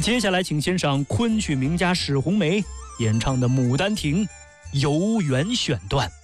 接下来，请欣赏昆曲名家史红梅演唱的《牡丹亭·游园》选段。